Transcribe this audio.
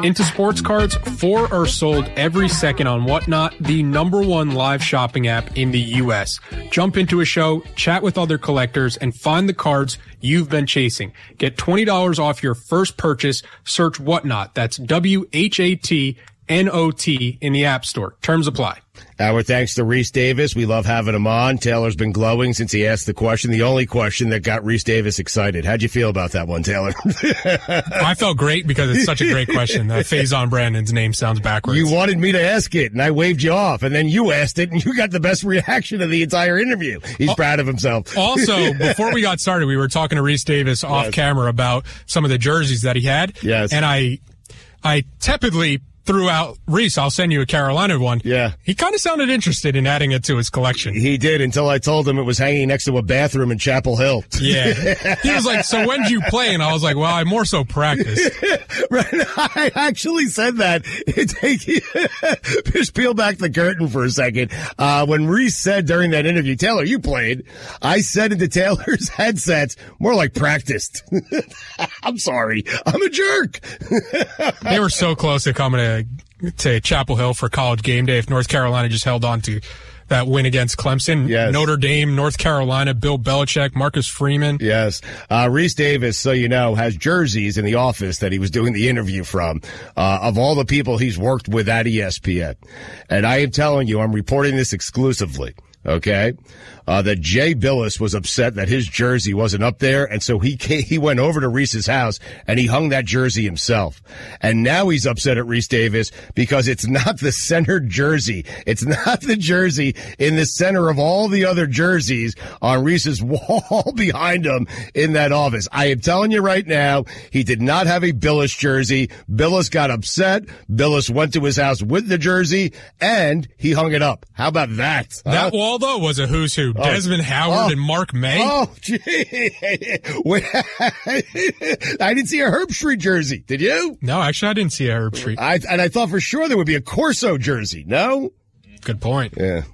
Into sports cards, 4 are sold every second on Whatnot, the #1 live shopping app in the U.S. Jump into a show, chat with other collectors, and find the cards you've been chasing. Get $20 off your first purchase. Search Whatnot. That's WHATNOT in the App Store. Terms apply. Our thanks to Reese Davis. We love having him on. Taylor's been glowing since he asked the question, the only question that got Reese Davis excited. How'd you feel about that one, Taylor? I felt great because it's such a great question. Faison Brandon's name sounds backwards. You wanted me to ask it, and I waved you off, and then you asked it, and you got the best reaction of the entire interview. He's proud of himself. Also, before we got started, we were talking to Reese Davis off camera about some of the jerseys that he had. Yes. And I tepidly threw out, Reese, I'll send you a Carolina one. Yeah. He kind of sounded interested in adding it to his collection. He did, until I told him it was hanging next to a bathroom in Chapel Hill. Yeah. He was like, so when did you play? And I was like, well, I more so practiced. Right. I actually said that. Just peel back the curtain for a second. When Reese said during that interview, Taylor, you played, I said into Taylor's headsets, more like practiced. I'm sorry. I'm a jerk. They were so close to coming to Chapel Hill for College game day if North Carolina just held on to that win against Clemson. Yes. Notre Dame, North Carolina, Bill Belichick, Marcus Freeman. Yes. Reese Davis, so you know, has jerseys in the office that he was doing the interview from, of all the people he's worked with at ESPN. And I am telling you, I'm reporting this exclusively. Okay, that Jay Billis was upset that his jersey wasn't up there, and so he went over to Reese's house and he hung that jersey himself. And now he's upset at Reese Davis because it's not the centered jersey. It's not the jersey in the center of all the other jerseys on Reese's wall behind him in that office. I am telling you right now, he did not have a Billis jersey. Billis got upset. Billis went to his house with the jersey and he hung it up. How about that? That wall, though, was a who's who. Desmond Howard and Mark May. Oh, gee. Wait, I didn't see a Herb Street jersey. Did you? No, actually, I didn't see a Herb Street. I thought for sure there would be a Corso jersey. No? Good point. Yeah.